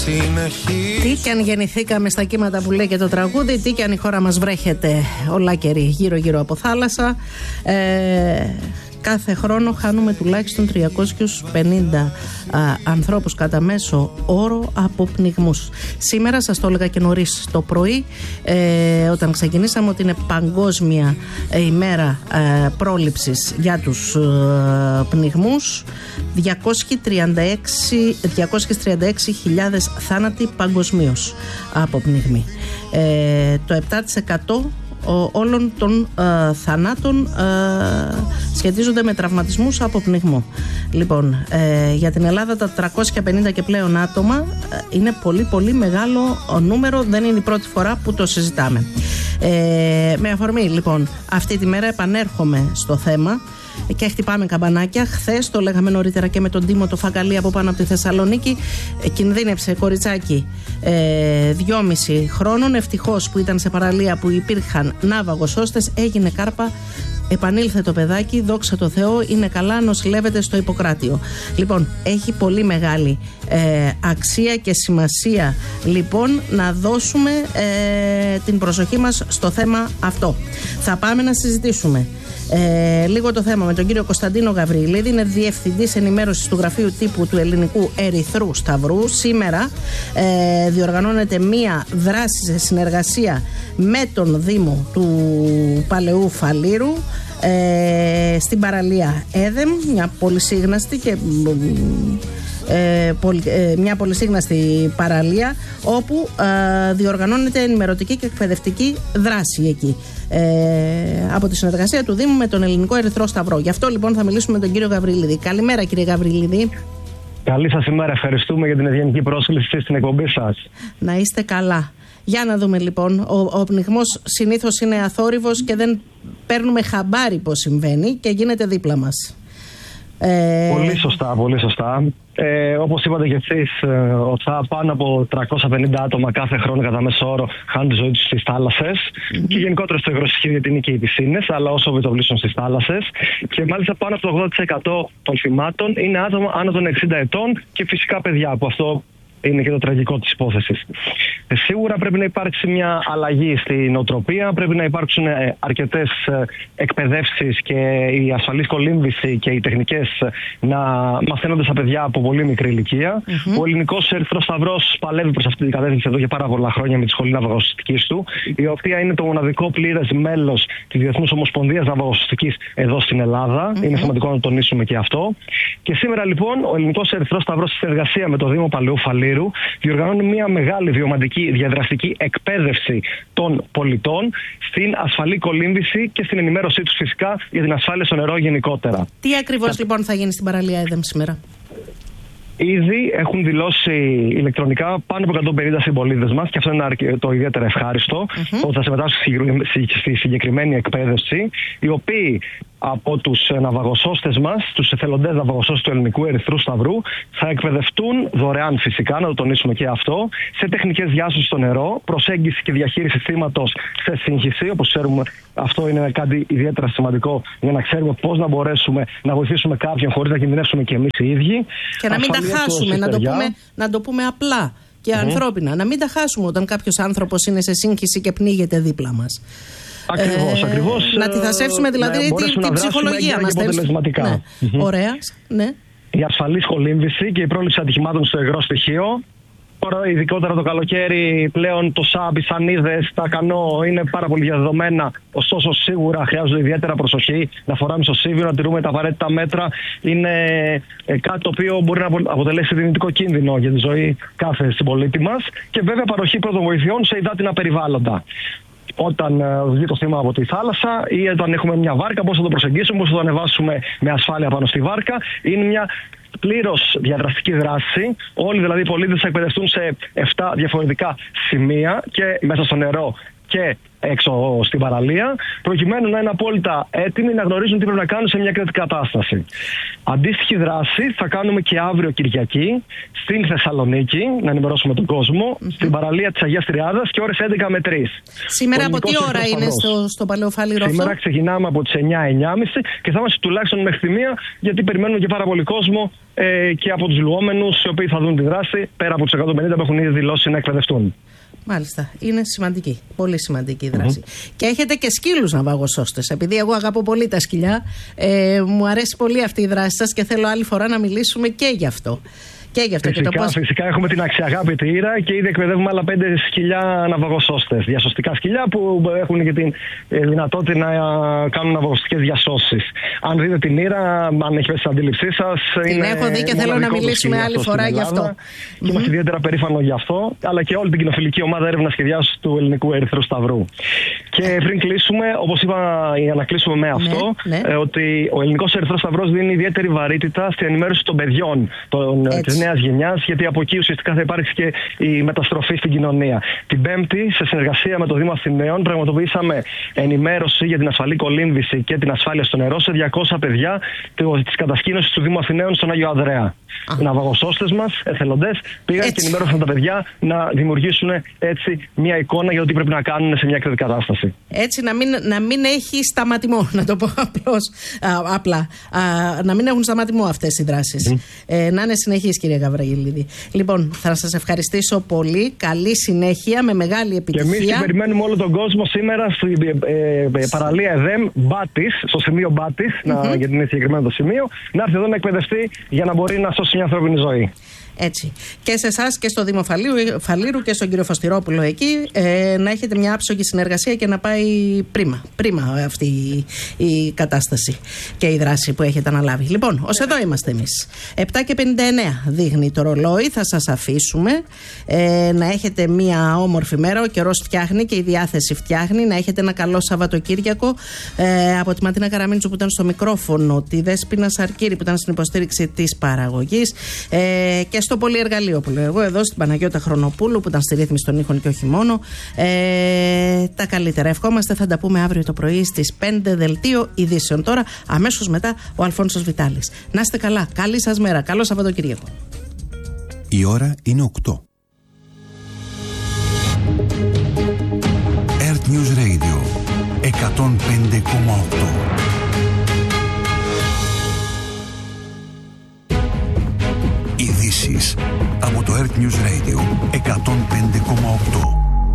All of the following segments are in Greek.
συνεχείς. Τι κι αν γεννηθήκαμε στα κύματα που λέει και το τραγούδι, τι κι αν η χώρα μας βρέχεται ολάκερη γύρω-γύρω από θάλασσα. Κάθε χρόνο χάνουμε τουλάχιστον 350 ανθρώπους κατά μέσο όρο από πνιγμούς. Σήμερα σας το έλεγα και νωρίς το πρωί, όταν ξεκινήσαμε, ότι είναι παγκόσμια ημέρα πρόληψης για τους πνιγμούς. 236.000 θάνατοι παγκοσμίως από πνιγμή. Το 7% όλων των θανάτων σχετίζονται με τραυματισμούς από πνιγμό. Λοιπόν, για την Ελλάδα τα 350 και πλέον άτομα είναι πολύ πολύ μεγάλο νούμερο, δεν είναι η πρώτη φορά που το συζητάμε. Με αφορμή λοιπόν αυτή τη μέρα επανέρχομαι στο θέμα και χτυπάμε καμπανάκια. Χθες το λέγαμε νωρίτερα και με τον Τίμο το Φακαλί από πάνω από τη Θεσσαλονίκη. Κινδύνεψε κοριτσάκι 2,5 χρόνων. Ευτυχώς που ήταν σε παραλία που υπήρχαν ναυαγοσώστες, έγινε κάρπα. Επανήλθε το παιδάκι, δόξα τω Θεώ, είναι καλά, νοσηλεύεται στο Ιπποκράτιο. Λοιπόν, έχει πολύ μεγάλη αξία και σημασία λοιπόν να δώσουμε την προσοχή μας στο θέμα αυτό. Θα πάμε να συζητήσουμε λίγο το θέμα με τον κύριο Κωνσταντίνο Γαβριλίδη, είναι διευθυντής ενημέρωσης του Γραφείου Τύπου του Ελληνικού Ερυθρού Σταυρού. Σήμερα διοργανώνεται μία δράση σε συνεργασία με τον Δήμο του Παλαιού Φαλήρου στην παραλία Έδεμ, μια πολυσύγναστη και μια πολυσύγναστη παραλία, όπου διοργανώνεται ενημερωτική και εκπαιδευτική δράση εκεί από τη συνεργασία του Δήμου με τον Ελληνικό Ερυθρό Σταυρό. Γι' αυτό λοιπόν θα μιλήσουμε με τον κύριο Γαβριλίδη. Καλημέρα κύριε Γαβριλίδη. Καλή σας ημέρα, ευχαριστούμε για την ευγενική πρόσκληση στην εκπομπή σας. Να είστε καλά. Για να δούμε λοιπόν, ο πνιγμός συνήθως είναι αθόρυβος και δεν παίρνουμε χαμπάρι πως συμβαίνει και γίνεται δίπλα μας. Πολύ σωστά, πολύ σωστά. Όπως είπατε και εσείς, πάνω από 350 άτομα κάθε χρόνο κατά μέσο όρο χάνουν τη ζωή τους στις θάλασσες και γενικότερα στο υγροσυχείο, γιατί είναι και οι πισίνες, αλλά όσο βιτοβλήσουν στις θάλασσες. Και μάλιστα πάνω από το 80% των θυμάτων είναι άτομα άνω των 60 ετών και φυσικά παιδιά, που αυτό είναι και το τραγικό της υπόθεσης. Σίγουρα πρέπει να υπάρξει μια αλλαγή στην νοοτροπία, πρέπει να υπάρξουν αρκετές εκπαιδεύσεις και η ασφαλής κολύμβηση και οι τεχνικές να μαθαίνονται στα παιδιά από πολύ μικρή ηλικία. Ο Ελληνικός Ερυθρός Σταυρός παλεύει προς αυτή την κατεύθυνση εδώ και πάρα πολλά χρόνια με τη Σχολή Ναυαγοσωστικής του, η οποία είναι το μοναδικό πλήρες μέλος της Διεθνούς Ομοσπονδίας Ναυαγοσωστικής εδώ στην Ελλάδα. Είναι σημαντικό να το τονίσουμε και αυτό. Και σήμερα λοιπόν ο Ελληνικός Ερυθρός Σταυρός, στη συνεργασία με το Δήμο Παλαιού Φαλήρου, διοργανώνει μια μεγάλη βιωματική διαδραστική εκπαίδευση των πολιτών στην ασφαλή κολύμβηση και στην ενημέρωσή τους φυσικά για την ασφάλεια στο νερό γενικότερα. Τι ακριβώς λοιπόν θα γίνει στην παραλία Έδεμ σήμερα? Ήδη έχουν δηλώσει ηλεκτρονικά πάνω από 150 συμπολίτες μας, και αυτό είναι το ιδιαίτερα ευχάριστο, ότι θα συμμετάσχουν στη συγκεκριμένη εκπαίδευση, οι οποίοι από τους ναυαγοσώστες μας, τους εθελοντές ναυαγοσώστες του Ελληνικού Ερυθρού Σταυρού, θα εκπαιδευτούν δωρεάν φυσικά, να το τονίσουμε και αυτό, σε τεχνικές διάσωσης στο νερό, προσέγγιση και διαχείριση θύματος σε σύγχυση. Όπως ξέρουμε, αυτό είναι κάτι ιδιαίτερα σημαντικό για να ξέρουμε πώς να μπορέσουμε να βοηθήσουμε κάποιον χωρίς να κινδυνεύσουμε και εμείς οι ίδιοι. Και να μην τα χάσουμε, να το πούμε απλά και ανθρώπινα. Να μην τα χάσουμε όταν κάποιος άνθρωπος είναι σε σύγχυση και πνίγεται δίπλα μας. Ακριβώς. Να τη θασεύσουμε δηλαδή την ψυχολογία μας. Αποτελεσματικά. Ωραία. Ναι. Η ασφαλής κολύμβηση και η πρόληψη ατυχημάτων στο υγρό στοιχείο. Τώρα, ειδικότερα το καλοκαίρι, πλέον το ΣΑΠ, οι σανίδες, τα κανό είναι πάρα πολύ διαδεδομένα. Ωστόσο, σίγουρα χρειάζονται ιδιαίτερα προσοχή, να φοράμε σωσίβιο, να τηρούμε τα απαραίτητα μέτρα. Είναι κάτι το οποίο μπορεί να αποτελέσει δυνητικό κίνδυνο για τη ζωή κάθε συμπολίτη μας. Και βέβαια, παροχή πρώτων βοηθειών σε υδάτινα περιβάλλοντα. Όταν βγει το θύμα από τη θάλασσα ή όταν έχουμε μια βάρκα, πώς θα το προσεγγίσουμε, πώς θα το ανεβάσουμε με ασφάλεια πάνω στη βάρκα. Είναι μια πλήρως διαδραστική δράση. Όλοι δηλαδή οι πολίτες θα εκπαιδευτούν σε 7 διαφορετικά σημεία και μέσα στο νερό και έξω στην παραλία, προκειμένου να είναι απόλυτα έτοιμοι να γνωρίζουν τι πρέπει να κάνουν σε μια έκτακτη κατάσταση. Αντίστοιχη δράση θα κάνουμε και αύριο Κυριακή στην Θεσσαλονίκη, να ενημερώσουμε τον κόσμο, στην παραλία της Αγίας Τριάδας και ώρες 11 με 3. Σήμερα από τι ώρα είναι στο Παλαιοφάλιρο αυτό? Σήμερα ξεκινάμε από τις 9-9.30 και θα είμαστε τουλάχιστον μέχρι τη 1, γιατί περιμένουμε και πάρα πολύ κόσμο και από τους λουόμενους, οι οποίοι θα δουν τη δράση, πέρα από τους 150 που έχουν ήδη δηλώσει να εκπαιδευτούν. Μάλιστα. Είναι σημαντική. Πολύ σημαντική η δράση. Και έχετε και σκύλους ναυαγοσώστες. Επειδή εγώ αγαπώ πολύ τα σκυλιά, μου αρέσει πολύ αυτή η δράση σας και θέλω άλλη φορά να μιλήσουμε και γι' αυτό. Φυσικά έχουμε την αξιαγάπητη Ήρα και ήδη εκπαιδεύουμε άλλα 5 σκυλιά ναυαγοσώστες. Διασωστικά σκυλιά που έχουν και τη δυνατότητα να κάνουν ναυαγοσωστικές διασώσεις. Αν δείτε την Ήρα, αν έχει πέσει στην αντίληψή σας. Την έχω δει και θέλω να μιλήσουμε άλλη φορά γι' αυτό. Και είμαστε ιδιαίτερα περήφανο γι' αυτό, αλλά και όλη την κοινοφιλική ομάδα έρευνας και διάσωσης του Ελληνικού Ερυθρού Σταυρού. Και πριν κλείσουμε, όπως είπα, για να κλείσουμε με αυτό, ότι ο Ελληνικός Ερυθρός Σταυρός δίνει ιδιαίτερη βαρύτητα στην ενημέρωση των παιδιών της νέας γενιάς, γιατί από εκεί ουσιαστικά θα υπάρξει και η μεταστροφή στην κοινωνία. Την Πέμπτη, σε συνεργασία με το Δήμο Αθηναίων, πραγματοποιήσαμε ενημέρωση για την ασφαλή κολύμβηση και την ασφάλεια στο νερό σε 200 παιδιά της κατασκήνωσης του Δήμου Αθηναίων στον Άγιο Ανδρέα. Οι ναυαγοσώστες μας, εθελοντές, πήγαν και ενημέρωσαν τα παιδιά να δημιουργήσουν έτσι μια εικόνα για το τι πρέπει να κάνουν σε μια έκτακτη κατάσταση. Έτσι να μην έχει σταματημό, να το πω απλά. Να μην έχουν σταματημό αυτές οι δράσεις. Να είναι συνεχείς, κύριε Γαβραγγελίδη. Λοιπόν, θα σας ευχαριστήσω πολύ. Καλή συνέχεια, με μεγάλη επιτυχία. Και εμείς περιμένουμε όλο τον κόσμο σήμερα στην παραλία ΕΔΕΜ Μπάτης, στο σημείο Μπάτης, γιατί είναι συγκεκριμένο το σημείο, να έρθει εδώ να εκπαιδευτεί για να μπορεί να σώσει μια ανθρώπινη ζωή. Έτσι. Και σε εσάς και στο Δήμο Φαλήρου και στον κύριο Φωστηρόπουλο εκεί, να έχετε μια άψογη συνεργασία και να πάει πρίμα αυτή η κατάσταση και η δράση που έχετε αναλάβει. Λοιπόν, ως εδώ είμαστε εμείς. 7:59 δείχνει το ρολόι. Θα σας αφήσουμε να έχετε μια όμορφη μέρα. Ο καιρός φτιάχνει και η διάθεση φτιάχνει. Να έχετε ένα καλό Σαββατοκύριακο. Από τη Ματίνα Καραμίντσου που ήταν στο μικρόφωνο, τη Δέσποινα Σαρκύρη που ήταν στην υποστήριξη της παραγωγής, και στο πολυεργαλείο που λέω εγώ εδώ, στην Παναγιώτα Χρονοπούλου που ήταν στη ρύθμιση των ήχων και όχι μόνο. Τα καλύτερα. Ευχόμαστε, θα τα πούμε αύριο το πρωί στις 5 δελτίο ειδήσεων. Τώρα αμέσως μετά ο Αλφόνσος Βιτάλης. Να είστε καλά. Καλή σας μέρα. Καλό Σαββατοκύριακο. Η ώρα είναι 8. Earth News Radio 105,8. Ειδήσεις από το Earth News Radio 105,8.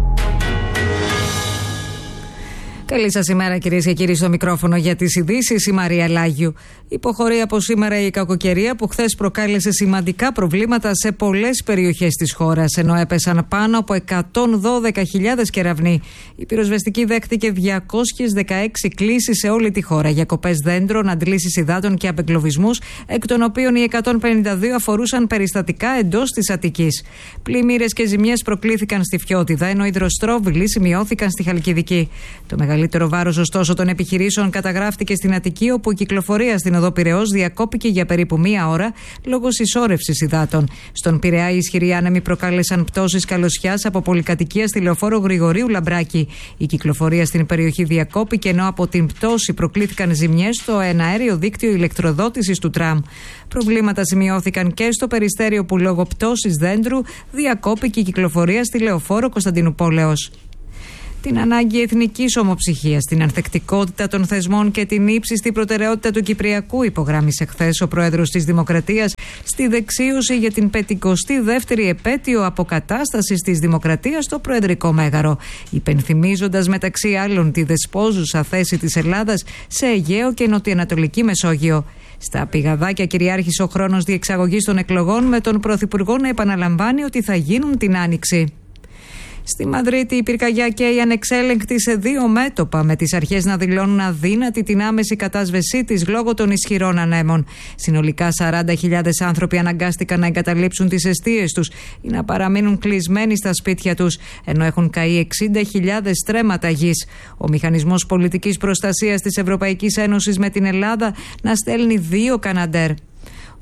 Καλή σας ημέρα, κυρίες και κύριοι, στο μικρόφωνο για τις ειδήσεις η Μαρία Λάγιου. Υποχωρεί από σήμερα η κακοκαιρία που χθες προκάλεσε σημαντικά προβλήματα σε πολλές περιοχές της χώρας, ενώ έπεσαν πάνω από 112.000 κεραυνοί. Η πυροσβεστική δέχτηκε 216 κλήσεις σε όλη τη χώρα για κοπές δέντρων, αντλήσεις υδάτων και απεγκλωβισμούς, εκ των οποίων οι 152 αφορούσαν περιστατικά εντός της Αττικής. Πλημμύρες και ζημιές προκλήθηκαν στη Φιώτιδα, ενώ υδροστρόβιλοι σημειώθηκαν στη Χαλκιδική. Το μεγαλύτερο βάρος, ωστόσο, των επιχειρήσεων καταγράφτηκε στην Αττική, όπου η κυκλοφορία στην οδό Πειραιώς διακόπηκε για περίπου μία ώρα λόγω συσσόρευσης υδάτων. Στον Πειραιά, οι ισχυροί άνεμοι προκάλεσαν πτώσεις καλοσιάς από πολυκατοικία στη λεωφόρο Γρηγορίου Λαμπράκη. Η κυκλοφορία στην περιοχή διακόπηκε, ενώ από την πτώση προκλήθηκαν ζημιές στο εναέριο δίκτυο ηλεκτροδότησης του τραμ. Προβλήματα σημειώθηκαν και στο Περιστέριο, που λόγω πτώσης δέντρου διακόπηκε η κυκλοφορία στη λεωφόρο Κωνσταντινουπόλεως. Την ανάγκη εθνικής ομοψυχίας, την ανθεκτικότητα των θεσμών και την ύψιστη προτεραιότητα του Κυπριακού υπογράμμισε χθες ο πρόεδρος της Δημοκρατίας στη δεξίωση για την 52η επέτειο αποκατάστασης της Δημοκρατίας στο Προεδρικό Μέγαρο, υπενθυμίζοντας μεταξύ άλλων τη δεσπόζουσα θέση της Ελλάδας σε Αιγαίο και Νοτιοανατολική Μεσόγειο. Στα πηγαδάκια κυριάρχησε ο χρόνος διεξαγωγής των εκλογών, με τον Πρωθυπουργό να επαναλαμβάνει ότι θα γίνουν την Άνοιξη. Στη Μαδρίτη, η πυρκαγιά καίει ανεξέλεγκτη σε δύο μέτωπα, με τις αρχές να δηλώνουν αδύνατη την άμεση κατάσβεσή της λόγω των ισχυρών ανέμων. Συνολικά 40.000 άνθρωποι αναγκάστηκαν να εγκαταλείψουν τις εστίες τους ή να παραμείνουν κλεισμένοι στα σπίτια τους, ενώ έχουν καεί 60.000 στρέμματα γης. Ο Μηχανισμός Πολιτικής Προστασίας της Ευρωπαϊκής Ένωσης με την Ελλάδα να στέλνει 2 Καναντέρ.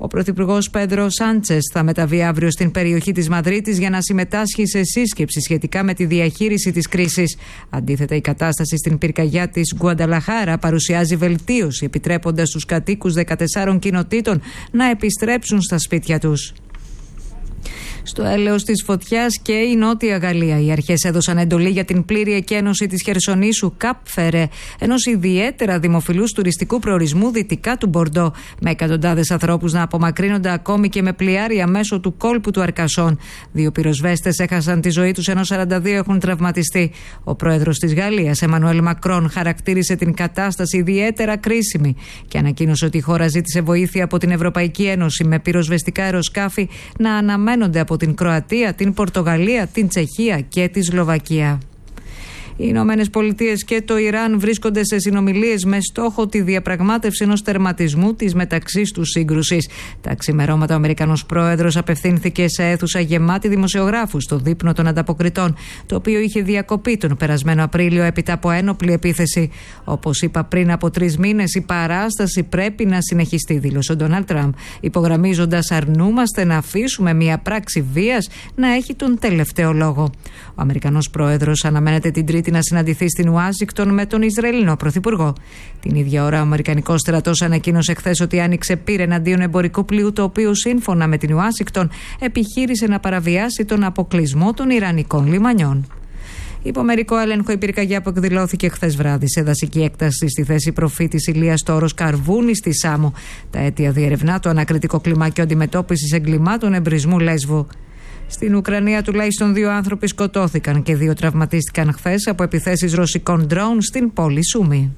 Ο Πρωθυπουργός Πέντρο Σάντσες θα μεταβεί αύριο στην περιοχή της Μαδρίτης για να συμμετάσχει σε σύσκεψη σχετικά με τη διαχείριση της κρίσης. Αντίθετα, η κατάσταση στην πυρκαγιά της Γκουανταλαχάρα παρουσιάζει βελτίωση, επιτρέποντας στους κατοίκους 14 κοινοτήτων να επιστρέψουν στα σπίτια τους. Στο έλεος της φωτιάς και η Νότια Γαλλία. Οι αρχές έδωσαν εντολή για την πλήρη εκένωση της Χερσονήσου Καπ Φερέ, ενός ιδιαίτερα δημοφιλούς τουριστικού προορισμού δυτικά του Μπορντό, με εκατοντάδες ανθρώπους να απομακρύνονται ακόμη και με πλοιάρια μέσω του κόλπου του Αρκασόν. 2 πυροσβέστες έχασαν τη ζωή τους, ενώ 42 έχουν τραυματιστεί. Ο πρόεδρος της Γαλλίας, Εμμανουέλ Μακρόν, χαρακτήρισε την κατάσταση ιδιαίτερα κρίσιμη και ανακοίνωσε ότι η χώρα ζήτησε βοήθεια από την Ευρωπαϊκή Ένωση, με πυροσβεστικά αεροσκάφη να αναμένονται από την Κροατία, την Πορτογαλία, την Τσεχία και τη Σλοβακία. Οι Ηνωμένες Πολιτείες και το Ιράν βρίσκονται σε συνομιλίες με στόχο τη διαπραγμάτευση ενός τερματισμού της μεταξύ τους σύγκρουσης. Τα ξημερώματα ο Αμερικανός πρόεδρος απευθύνθηκε σε αίθουσα γεμάτη δημοσιογράφους στο δείπνο των ανταποκριτών, το οποίο είχε διακοπεί τον περασμένο Απρίλιο έπειτα από ένοπλη επίθεση. Όπως είπα πριν από 3 μήνες, η παράσταση πρέπει να συνεχιστεί, δήλωσε ο Ντόναλντ Τραμπ, υπογραμμίζοντας: αρνούμαστε να αφήσουμε μια πράξη βίας να έχει τον τελευταίο λόγο. Ο Αμερικανός πρόεδρος αναμένεται την Τρίτη να συναντηθεί στην Ουάσιγκτον με τον Ισραηλινό πρωθυπουργό. Την ίδια ώρα, ο Αμερικανικός στρατός ανακοίνωσε χθες ότι άνοιξε πυρ εναντίον εμπορικού πλοίου, το οποίο σύμφωνα με την Ουάσιγκτον επιχείρησε να παραβιάσει τον αποκλεισμό των Ιρανικών λιμανιών. Υπό μερικό έλεγχο η πυρκαγιά που εκδηλώθηκε χθες βράδυ σε δασική έκταση στη θέση Προφήτης Ηλίας στο όρος Καρβούνη στη Σάμο. Τα αίτια διερευνά το ανακριτικό κλιμάκιο αντιμετώπισης εγκλημάτων εμπρισμού Λέσβου. Στην Ουκρανία τουλάχιστον 2 άνθρωποι σκοτώθηκαν και 2 τραυματίστηκαν χθες από επιθέσεις ρωσικών ντρόουν στην πόλη Σούμι.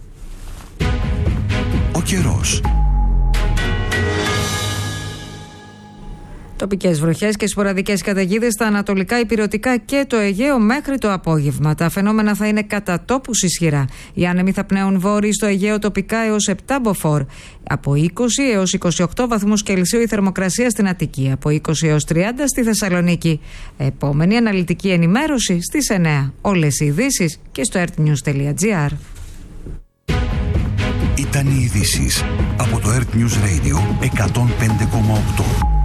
Ο καιρός. Τοπικές βροχές και σποραδικές καταιγίδες στα ανατολικά ηπειρωτικά και το Αιγαίο μέχρι το απόγευμα. Τα φαινόμενα θα είναι κατά τόπους ισχυρά. Οι άνεμοι θα πνέουν βόρειοι στο Αιγαίο τοπικά έως 7 μποφόρ. Από 20 έως 28 βαθμούς Κελσίου η θερμοκρασία στην Αττική. Από 20 έως 30 στη Θεσσαλονίκη. Επόμενη αναλυτική ενημέρωση στις 9. Όλες οι ειδήσεις και στο earthnews.gr. Ήταν οι ειδήσεις από το Earth News Radio 105,8.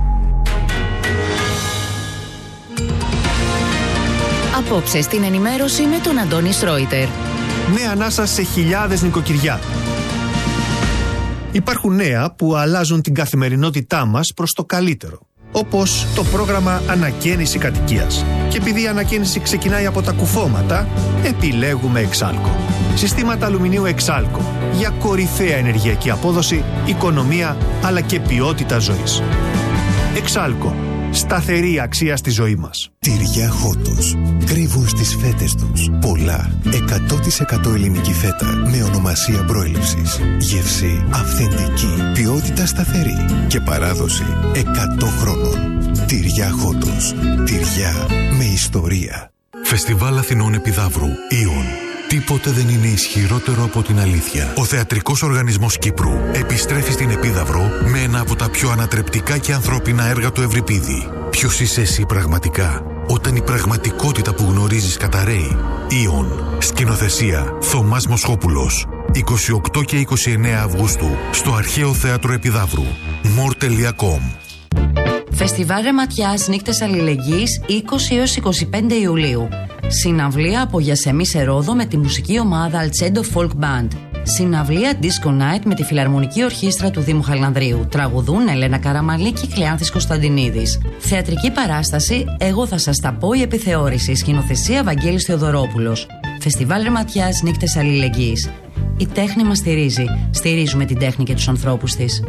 Απόψε στην ενημέρωση με τον Αντώνη Στρόιτερ. Νέα ανάσα σε χιλιάδες νοικοκυριά. Υπάρχουν νέα που αλλάζουν την καθημερινότητά μας προς το καλύτερο. Όπως το πρόγραμμα Ανακαίνιση Κατοικίας. Και επειδή η ανακαίνιση ξεκινάει από τα κουφώματα, επιλέγουμε Εξάλκο. Συστήματα αλουμινίου Εξάλκο για κορυφαία ενεργειακή απόδοση, οικονομία αλλά και ποιότητα ζωής. Εξάλκο. Σταθερή αξία στη ζωή μας. Τυριά Χότος. Κρύβουν στις φέτες τους πολλά 100% ελληνική φέτα με ονομασία προέλευσης. Γεύση αυθεντική, ποιότητα σταθερή και παράδοση 100 χρόνων. Τυριά Χότος. Τυριά με ιστορία. Φεστιβάλ Αθηνών Επιδαύρου. Ιον. Τίποτε δεν είναι ισχυρότερο από την αλήθεια. Ο Θεατρικός Οργανισμός Κύπρου επιστρέφει στην Επίδαυρο με ένα από τα πιο ανατρεπτικά και ανθρώπινα έργα του Ευρυπίδη. Ποιος είσαι εσύ πραγματικά, όταν η πραγματικότητα που γνωρίζεις καταραίει. Ιον. Σκηνοθεσία Θωμάς Μοσχόπουλος. 28 και 29 Αυγούστου στο Αρχαίο Θέατρο Επιδαύρου. more.com. Φεστιβάλ Ρεματιάς Νύκτες Αλληλεγγύης 20 έως 25 Ιουλίου. Συναυλία από Γιασεμί σε Ρόδο με τη μουσική ομάδα Αλτσέντο Folk Band. Συναυλία Disco Night με τη Φιλαρμονική Ορχήστρα του Δήμου Χαλανδρίου. Τραγουδούν Ελένα Καραμαλή και Κλεάνθης Κωνσταντινίδης. Θεατρική παράσταση Εγώ θα σας τα πω, η επιθεώρηση. Σκηνοθεσία Βαγγέλης Θεοδωρόπουλος. Φεστιβάλ Ρεματιάς Νύκτες Αλληλεγγύης. Η τέχνη μας στηρίζει. Στηρίζουμε την τέχνη και τους ανθρώπους της.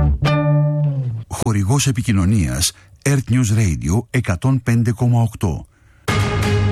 Χορηγός επικοινωνίας Earth News Radio 105,8.